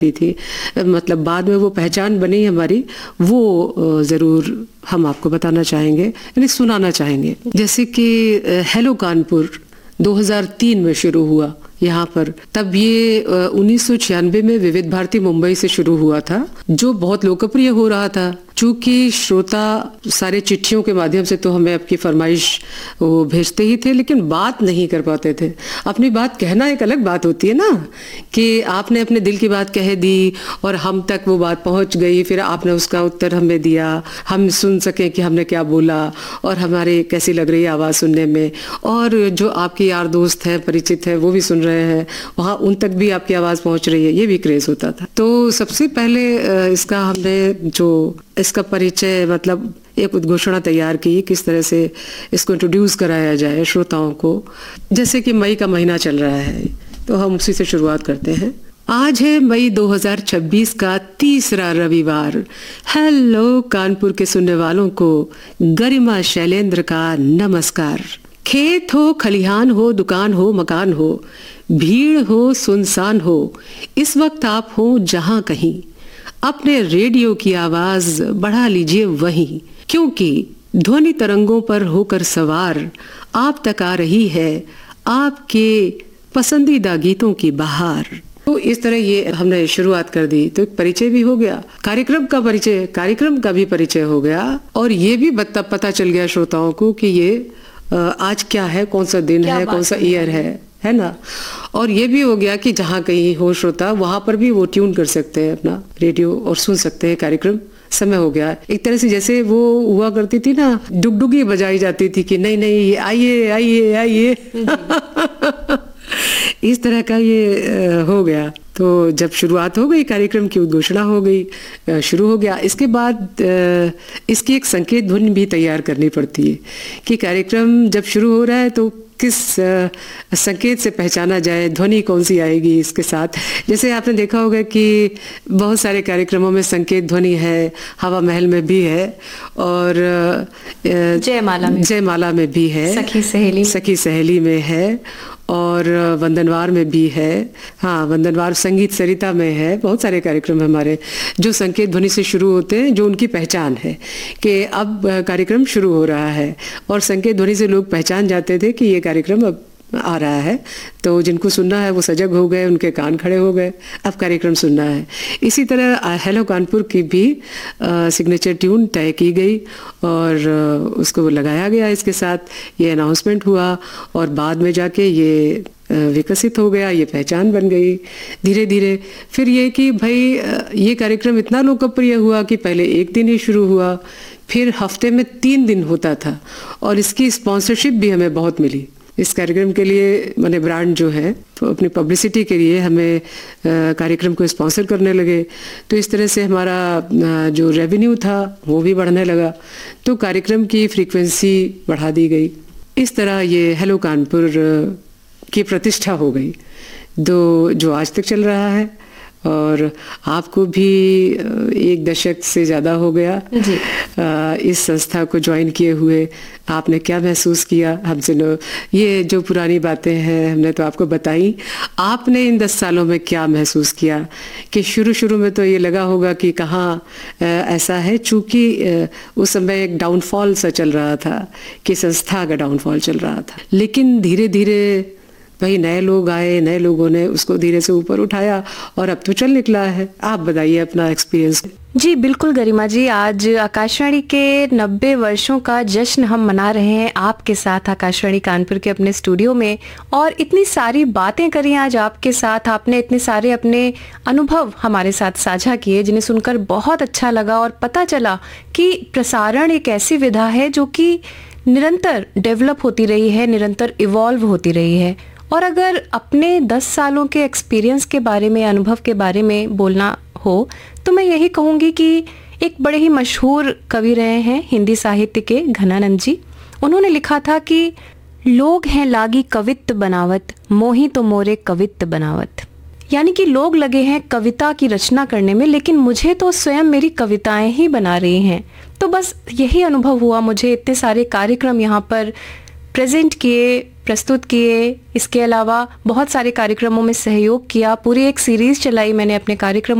थी, मतलब बाद में वो पहचान बनी हमारी, वो ज़रूर हम आपको बताना चाहेंगे, यानी सुनाना चाहेंगे। जैसे कि हेलो कानपुर 2003 में शुरू हुआ यहाँ पर। तब ये 1996 में विविध भारती मुंबई से शुरू हुआ था, जो बहुत लोकप्रिय हो रहा था। चूंकि श्रोता सारे चिट्ठियों के माध्यम से तो हमें आपकी फरमाइश वो भेजते ही थे, लेकिन बात नहीं कर पाते थे। अपनी बात कहना एक अलग बात होती है ना, कि आपने अपने दिल की बात कह दी और हम तक वो बात पहुंच गई, फिर आपने उसका उत्तर हमें दिया, हम सुन सके कि हमने क्या बोला और हमारे कैसी लग रही है आवाज़ सुनने में, और जो आपके यार दोस्त हैं, परिचित हैं, वो भी सुन रहे हैं, वहाँ उन तक भी आपकी आवाज़ पहुँच रही है, ये भी क्रेज़ होता था। तो सबसे पहले इसका हमने जो इसका परिचय, मतलब एक उद्घोषणा तैयार की, किस तरह से इसको इंट्रोड्यूस कराया जाए श्रोताओं को। जैसे कि मई का महीना चल रहा है, तो हम उसी से शुरुआत करते हैं। आज है मई 2026 का तीसरा रविवार। हेलो कानपुर के सुनने वालों को गरिमा शैलेंद्र का नमस्कार। खेत हो, खलिहान हो, दुकान हो, मकान हो, भीड़ हो, सुनसान हो, इस वक्त आप हो जहां कहीं, अपने रेडियो की आवाज बढ़ा लीजिए वहीं, क्योंकि ध्वनि तरंगों पर होकर सवार आप तक आ रही है आपके पसंदीदा गीतों की बहार। तो इस तरह ये हमने शुरुआत कर दी। तो एक परिचय भी हो गया, कार्यक्रम का भी परिचय हो गया, और ये भी पता चल गया श्रोताओं को कि ये आज क्या है, कौन सा दिन है, कौन सा ईयर है ना। और ये भी हो गया कि जहाँ कहीं हो श्रोता, वहां पर भी वो ट्यून कर सकते हैं अपना रेडियो और सुन सकते हैं कार्यक्रम। समय हो गया एक तरह से, जैसे वो हुआ करती थी ना, डुगडुगी बजाई जाती थी कि नहीं नहीं आइए आइए आइए इस तरह का ये हो गया। तो जब शुरुआत हो गई, कार्यक्रम की उद्घोषणा हो गई, शुरू हो गया, इसके बाद इसकी एक संकेत ध्वनि भी तैयार करनी पड़ती है कि कार्यक्रम जब शुरू हो रहा है तो किस संकेत से पहचाना जाए, ध्वनि कौन सी आएगी इसके साथ। जैसे आपने देखा होगा कि बहुत सारे कार्यक्रमों में संकेत ध्वनि है, हवा महल में भी है, और जयमाला में भी है, सखी सहेली में है, और वंदनवार में भी है। हाँ, वंदनवार संगीत सरिता में है। बहुत सारे कार्यक्रम हमारे जो संकेत ध्वनि से शुरू होते हैं, जो उनकी पहचान है कि अब कार्यक्रम शुरू हो रहा है, और संकेत ध्वनि से लोग पहचान जाते थे कि ये कार्यक्रम अब आ रहा है। तो जिनको सुनना है वो सजग हो गए, उनके कान खड़े हो गए, अब कार्यक्रम सुनना है। इसी तरह हेलो कानपुर की भी सिग्नेचर ट्यून तय की गई और उसको लगाया गया। इसके साथ ये अनाउंसमेंट हुआ और बाद में जाके ये विकसित हो गया, ये पहचान बन गई धीरे धीरे। फिर ये कि भाई ये कार्यक्रम इतना लोकप्रिय हुआ कि पहले एक दिन ही शुरू हुआ, फिर हफ्ते में 3 दिन होता था, और इसकी स्पॉन्सरशिप भी हमें बहुत मिली। इस कार्यक्रम के लिए मैंने ब्रांड जो है तो अपनी पब्लिसिटी के लिए हमें कार्यक्रम को स्पॉन्सर करने लगे। तो इस तरह से हमारा जो रेवेन्यू था वो भी बढ़ने लगा, तो कार्यक्रम की फ्रीक्वेंसी बढ़ा दी गई। इस तरह ये हेलो कानपुर की प्रतिष्ठा हो गई, जो आज तक चल रहा है। और आपको भी 1 दशक से ज़्यादा हो गया जी। इस संस्था को ज्वाइन किए हुए आपने क्या महसूस किया हमसे? ये जो पुरानी बातें हैं हमने तो आपको बताई, आपने इन 10 सालों में क्या महसूस किया? कि शुरू में तो ये लगा होगा कि कहाँ ऐसा है, चूँकि उस समय एक डाउनफॉल सा चल रहा था, कि संस्था का डाउनफॉल चल रहा था, लेकिन धीरे धीरे भाई नए लोग आए, नए लोगों ने उसको धीरे से ऊपर उठाया और अब तो चल निकला है। आप बताइए अपना एक्सपीरियंस। जी बिल्कुल गरिमा जी, आज आकाशवाणी के 90 वर्षों का जश्न हम मना रहे हैं आपके साथ आकाशवाणी कानपुर के अपने स्टूडियो में, और इतनी सारी बातें करी आज आपके साथ। आपने इतने सारे अपने अनुभव हमारे साथ साझा किए जिन्हें सुनकर बहुत अच्छा लगा, और पता चला कि प्रसारण एक ऐसी विधा है जो कि निरंतर डेवलप होती रही है, निरंतर इवॉल्व होती रही है। और अगर अपने 10 सालों के एक्सपीरियंस के बारे में, अनुभव के बारे में बोलना हो तो मैं यही कहूँगी कि एक बड़े ही मशहूर कवि रहे हैं हिंदी साहित्य के, घनानंद जी। उन्होंने लिखा था कि लोग हैं लागी कवित्त बनावत, मोही तो मोरे कवित्त बनावत। यानी कि लोग लगे हैं कविता की रचना करने में, लेकिन मुझे तो स्वयं मेरी कविताएं ही बना रही हैं। तो बस यही अनुभव हुआ मुझे। इतने सारे कार्यक्रम यहाँ पर प्रेजेंट किए, प्रस्तुत किए, इसके अलावा बहुत सारे कार्यक्रमों में सहयोग किया, पूरी एक सीरीज चलाई मैंने अपने कार्यक्रम